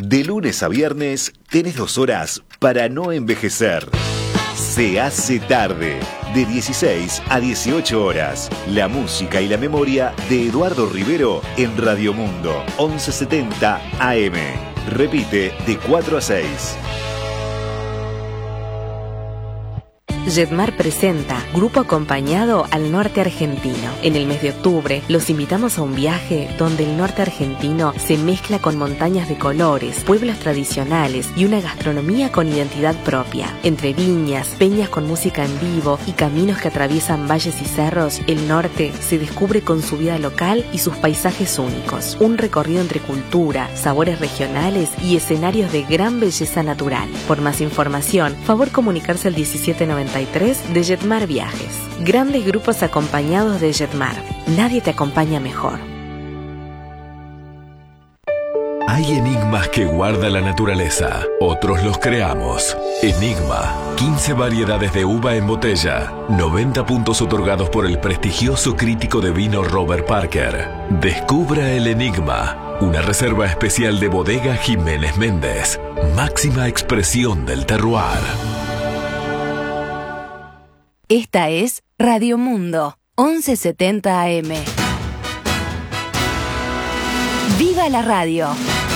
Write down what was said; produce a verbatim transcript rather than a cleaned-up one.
De lunes a viernes tenés dos horas para no envejecer. Se hace tarde, de dieciséis a dieciocho horas. La música y la memoria de Eduardo Rivero en Radio Mundo, once setenta A M. Repite de cuatro a seis. Jetmar presenta Grupo Acompañado al Norte Argentino. En el mes de octubre los invitamos a un viaje donde el norte argentino se mezcla con montañas de colores, pueblos tradicionales y una gastronomía con identidad propia. Entre viñas, peñas con música en vivo y caminos que atraviesan valles y cerros, el norte se descubre con su vida local y sus paisajes únicos. Un recorrido entre cultura, sabores regionales y escenarios de gran belleza natural. Por más información, favor comunicarse al diecisiete noventa y tres de Jetmar Viajes. Grandes grupos acompañados de Jetmar. Nadie te acompaña mejor. Hay enigmas que guarda la naturaleza, otros los creamos. Enigma, quince variedades de uva en botella, noventa puntos otorgados por el prestigioso crítico de vino Robert Parker. Descubra el enigma, una reserva especial de Bodega Jiménez Méndez, máxima expresión del terroir. Esta es Radio Mundo, once setenta A M. ¡Viva la radio!